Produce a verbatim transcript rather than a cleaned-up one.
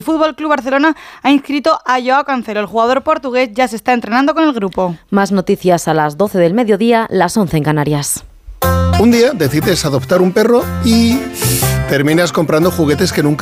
El Fútbol Club Barcelona ha inscrito a Joao Cancelo. El jugador portugués ya se está entrenando con el grupo. Más noticias a las doce del mediodía, las once en Canarias. Un día decides adoptar un perro y terminas comprando juguetes que nunca